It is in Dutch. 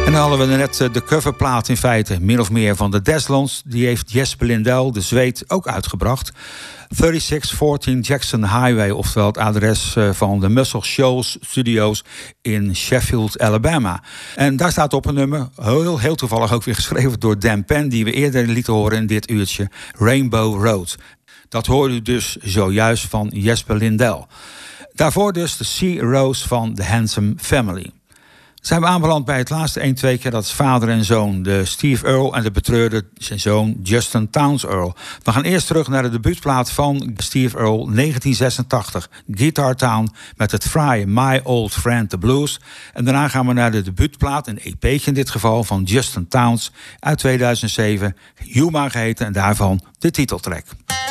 En dan hadden we net de coverplaat in feite, min of meer, van de Deslands. Die heeft Jesper Lindell, de Zweed, ook uitgebracht. 3614 Jackson Highway, oftewel het adres van de Muscle Shoals Studios in Sheffield, Alabama. En daar staat op een nummer, heel toevallig ook weer geschreven door Dan Penn, die we eerder lieten horen in dit uurtje, Rainbow Road. Dat hoorde u dus zojuist van Jesper Lindell. Daarvoor dus de Sea Rose van The Handsome Family. Zijn we aanbeland bij het laatste 1-2 keer, dat is vader en zoon, de Steve Earle en de betreurde zijn zoon Justin Townes Earle. We gaan eerst terug naar de debuutplaat van Steve Earle, 1986, Guitar Town, met het fraaie My Old Friend the Blues. En daarna gaan we naar de debuutplaat, een EP'tje in dit geval, van Justin Townes uit 2007, Yuma geheten, en daarvan de titeltrack.